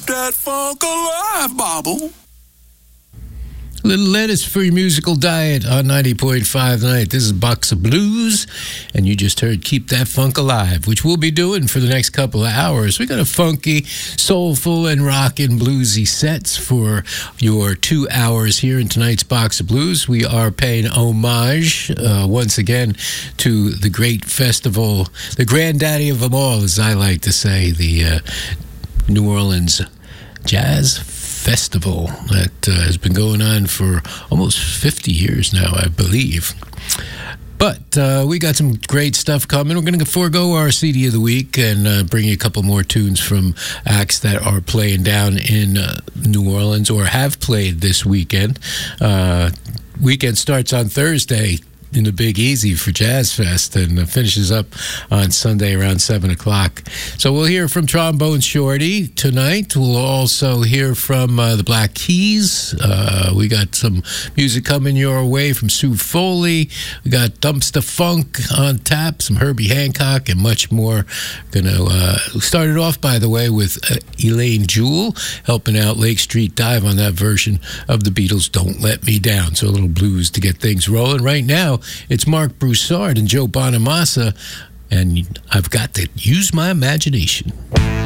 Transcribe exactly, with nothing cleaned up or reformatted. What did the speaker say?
that funk alive, Bobble. Little lettuce for your musical diet on ninety point five tonight. This is Box of Blues, and you just heard Keep That Funk Alive, which we'll be doing for the next couple of hours. We got a funky, soulful, and rockin' bluesy sets for your two hours here in tonight's Box of Blues. We are paying homage uh, once again to the great festival, the granddaddy of them all, as I like to say, the uh, New Orleans Jazz Festival that uh, has been going on for almost fifty years now, I believe. But uh, we got some great stuff coming. We're going to forego our C D of the week and uh, bring you a couple more tunes from acts that are playing down in uh, New Orleans or have played this weekend. Uh, weekend starts on Thursday in the Big Easy for Jazz Fest and uh, finishes up on Sunday around seven o'clock. So we'll hear from Trombone Shorty tonight. We'll also hear from uh, the Black Keys. Uh, we got some music coming your way from Sue Foley. We got Dumpster Funk on tap, some Herbie Hancock, and much more. Gonna uh, start it off, by the way, with uh, Elaine Jewell helping out Lake Street Dive on that version of the Beatles' Don't Let Me Down. So a little blues to get things rolling. Right now, it's Mark Broussard and Joe Bonamassa, and I've got to use my imagination.